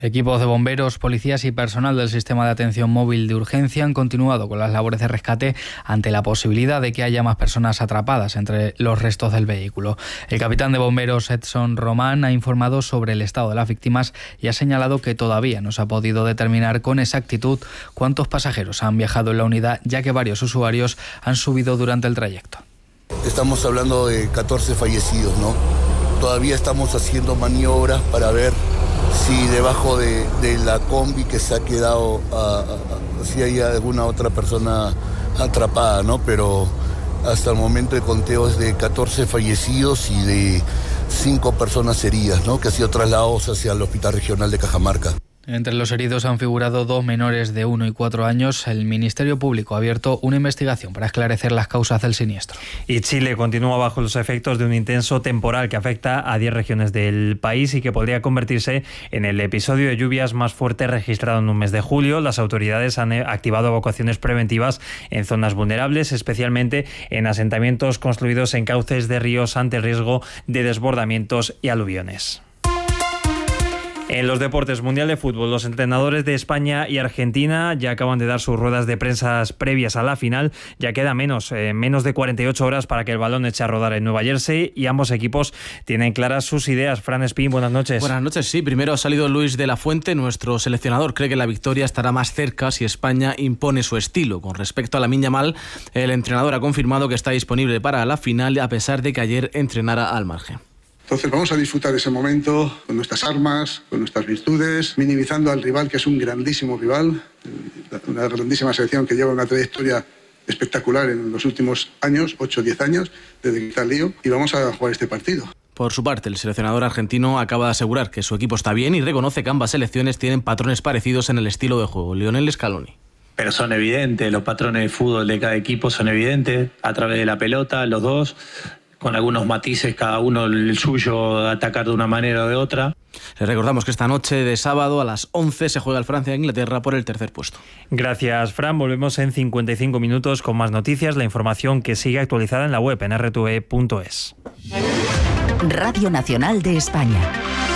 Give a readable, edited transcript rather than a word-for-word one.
Equipos de bomberos, policías y personal del sistema de atención móvil de urgencia han continuado con las labores de rescate ante la posibilidad de que haya más personas atrapadas entre los restos del vehículo. El capitán de bomberos Edson Román ha informado sobre el estado de las víctimas y ha señalado que todavía no se ha podido determinar con exactitud cuántos pasajeros han viajado en la unidad, ya que varios usuarios han subido durante el trayecto. Estamos hablando de 14 fallecidos, ¿no? Todavía estamos haciendo maniobras para ver si debajo de la combi que se ha quedado, si hay alguna otra persona atrapada, ¿no? Pero hasta el momento el conteo es de 14 fallecidos y de 5 personas heridas, ¿no? Que han sido trasladados hacia el Hospital Regional de Cajamarca. Entre los heridos han figurado 2 menores de 1 y 4 años. El Ministerio Público ha abierto una investigación para esclarecer las causas del siniestro. Y Chile continúa bajo los efectos de un intenso temporal que afecta a 10 regiones del país y que podría convertirse en el episodio de lluvias más fuerte registrado en un mes de julio. Las autoridades han activado evacuaciones preventivas en zonas vulnerables, especialmente en asentamientos construidos en cauces de ríos ante el riesgo de desbordamientos y aluviones. En los deportes, Mundial de Fútbol, los entrenadores de España y Argentina ya acaban de dar sus ruedas de prensa previas a la final. Ya queda menos de 48 horas para que el balón eche a rodar en Nueva Jersey y ambos equipos tienen claras sus ideas. Fran Espín, buenas noches. Buenas noches, sí. Primero ha salido Luis de la Fuente, nuestro seleccionador. Cree que la victoria estará más cerca si España impone su estilo. Con respecto a Lamine Yamal, el entrenador ha confirmado que está disponible para la final a pesar de que ayer entrenara al margen. Entonces vamos a disfrutar ese momento con nuestras armas, con nuestras virtudes, minimizando al rival, que es un grandísimo rival, una grandísima selección que lleva una trayectoria espectacular en los últimos años, 8 o 10 años, desde que está el lío, y vamos a jugar este partido. Por su parte, el seleccionador argentino acaba de asegurar que su equipo está bien y reconoce que ambas selecciones tienen patrones parecidos en el estilo de juego. Lionel Scaloni. Pero son evidentes, los patrones de fútbol de cada equipo son evidentes, a través de la pelota, los dos, con algunos matices, cada uno el suyo, atacar de una manera o de otra. Les recordamos que esta noche de sábado a las 11 se juega el Francia-Inglaterra por el tercer puesto. Gracias, Fran. Volvemos en 55 minutos con más noticias. La información que sigue actualizada en la web en rtve.es. Radio Nacional de España.